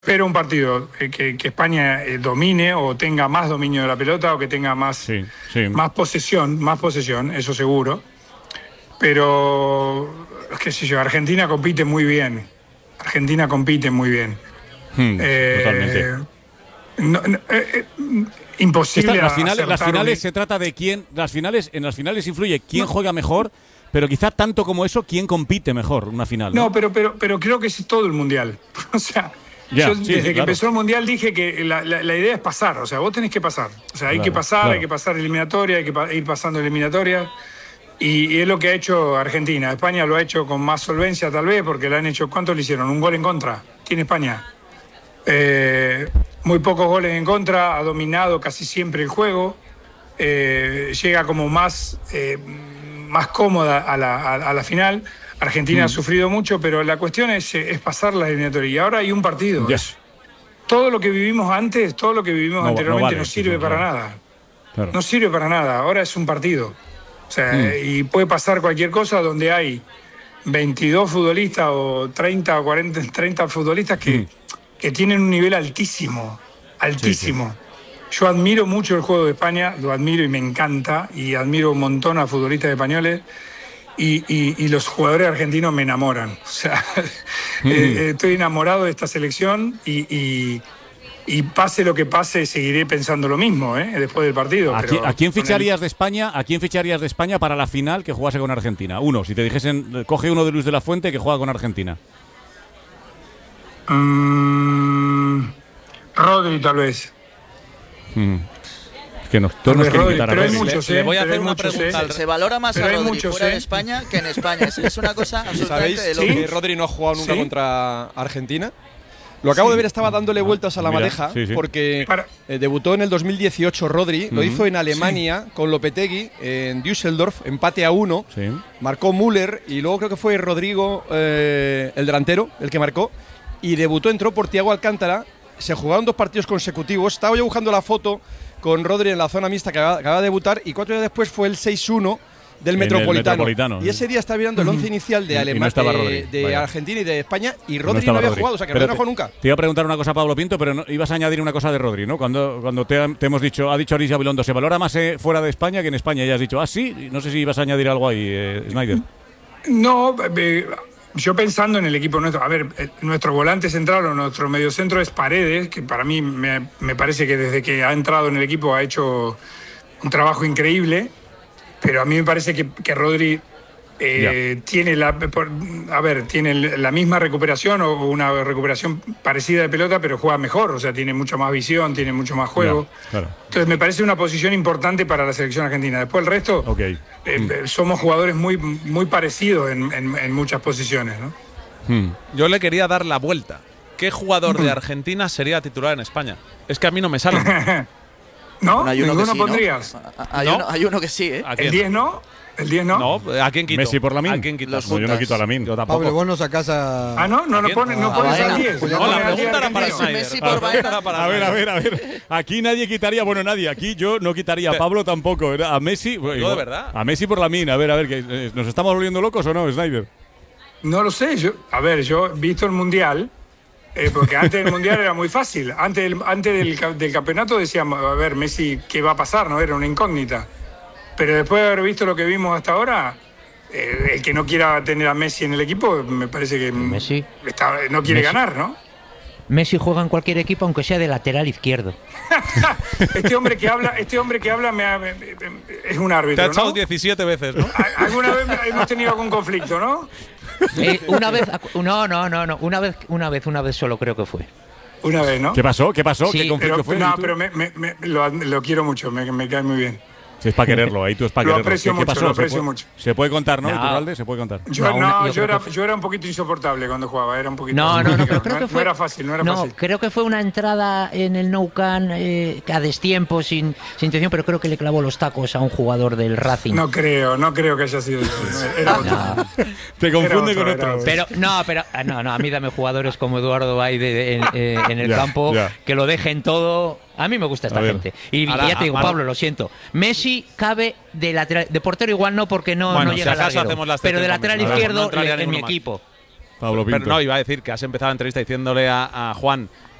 Pero un partido que España domine o tenga más dominio de la pelota o que tenga más posesión, eso seguro. Pero, qué sé yo, Argentina compite muy bien. Totalmente. Imposible. Las finales se trata de quién. En las finales influye quién juega mejor, pero quizá tanto como eso, quién compite mejor una final. No, pero creo que es todo el mundial. O sea. Desde que empezó el Mundial dije que la idea es pasar, o sea, vos tenés que pasar. O sea, hay que pasar eliminatoria, hay que ir pasando eliminatoria. Y es lo que ha hecho Argentina. España lo ha hecho con más solvencia tal vez, porque le han hecho, ¿cuánto le hicieron? Un gol en contra. Tiene España. Muy pocos goles en contra, ha dominado casi siempre el juego. Llega como más cómoda a la final. Argentina ha sufrido mucho, pero la cuestión es pasar la eliminatoria. Y ahora hay un partido. Todo lo que vivimos antes, todo lo que vivimos anteriormente no sirve para nada. Claro. No sirve para nada. Ahora es un partido. O sea, y puede pasar cualquier cosa donde hay 22 futbolistas o 30 o 30 futbolistas que tienen un nivel altísimo. Altísimo. Sí. Yo admiro mucho el juego de España, lo admiro y me encanta. Y admiro un montón a futbolistas españoles. Y los jugadores argentinos me enamoran. O sea, estoy enamorado de esta selección y pase lo que pase, seguiré pensando lo mismo, después del partido. ¿A quién ficharías de España? ¿A quién ficharías de España para la final que jugase con Argentina? Uno, si te dijesen, coge uno de Luis de la Fuente que juega con Argentina. Rodri, tal vez. Que nos quieren quitar a Rodri. Le voy a hacer una pregunta. Se valora más a Rodri fuera de España que en España. Es una cosa absolutamente ¿Sabéis que Rodri no ha jugado nunca contra Argentina? Lo acabo de ver, estaba dándole vueltas a la madeja, porque debutó en el 2018 Rodri, lo hizo en Alemania con Lopetegui, en Düsseldorf, empate a 1, marcó Müller y luego creo que fue Rodrigo, el delantero, el que marcó, y debutó, entró por Thiago Alcántara, se jugaron 2 partidos consecutivos, estaba yo buscando la foto con Rodri en la zona mixta que acaba de debutar y 4 días después fue el 6-1 del Metropolitano. Y ese día estaba mirando el 11 inicial de Alemania, de Argentina y de España, y Rodri no había jugado, o sea que Rodri no jugó nunca. Te iba a preguntar una cosa, Pablo Pinto, pero ibas a añadir una cosa de Rodri, ¿no? Cuando te hemos dicho, ha dicho Aris Gabilondo, se valora más fuera de España que en España, y has dicho, sí, no sé si ibas a añadir algo ahí, Snyder. No, yo pensando en el equipo nuestro, a ver, nuestro volante central o nuestro mediocentro es Paredes, que para mí me parece que desde que ha entrado en el equipo ha hecho un trabajo increíble, pero a mí me parece que Rodri tiene la misma recuperación o una recuperación parecida de pelota, pero juega mejor, o sea, tiene mucho más visión, tiene mucho más juego. Claro. Entonces me parece una posición importante para la selección argentina. Después el resto, somos jugadores muy, muy parecidos en muchas posiciones, ¿no? Yo le quería dar la vuelta. ¿Qué jugador de Argentina sería titular en España? Es que a mí no me sale. ¿No? Bueno, ¿Ninguno pondrías? Hay uno que sí, ¿eh? ¿El 10 no? ¿El 10 no? No, ¿a quién quito? Messi por Lamine. ¿A quién quitas? No, yo no quito a Lamine. Yo tampoco. Pablo, vos no sacás a… No pones al 10. No, la pregunta era para Messi por Baena. A ver. Aquí nadie quitaría, nadie. Aquí yo no quitaría a Pablo tampoco. A Messi… No, de verdad. A Messi por Lamine. A ver, ¿nos estamos volviendo locos o no, Snyder? No lo sé. Yo he visto el Mundial… porque antes del Mundial era muy fácil. Antes del campeonato decíamos, a ver, Messi, ¿qué va a pasar? No era una incógnita. Pero después de haber visto lo que vimos hasta ahora, el que no quiera tener a Messi en el equipo, me parece que Messi no quiere ganar, ¿no? Messi juega en cualquier equipo, aunque sea de lateral izquierdo. Este hombre que habla es un árbitro, te ha echado ¿no? 17 veces, ¿no? ¿Alguna vez hemos tenido algún conflicto, no? Una vez, una vez solo creo que fue. Una vez, ¿no? ¿Qué pasó? Sí, ¿Qué conflicto fue? No, pero lo quiero mucho, me cae muy bien. Si es para quererlo, ahí tú es para quererlo. ¿Qué pasó? Lo aprecio mucho. Se puede contar, ¿no? Iturralde, se puede contar. Yo era un poquito insoportable cuando jugaba, era un poquito… pero creo que fue… No era fácil. Creo que fue una entrada en el Nou Camp a destiempo, sin intención, pero creo que le clavó los tacos a un jugador del Racing. No creo que haya sido eso. Era otro. Te confunde con otro. Pero a mí dame jugadores como Eduardo Baide en el campo, que lo dejen todo… A mí me gusta esta gente. Y ya te digo, Pablo, lo siento. Messi cabe de lateral, de portero igual no, porque no llega al larguero. Pero de lateral izquierdo en mi equipo. Pablo Pinto. Pero no, iba a decir que has empezado la entrevista diciéndole a Juan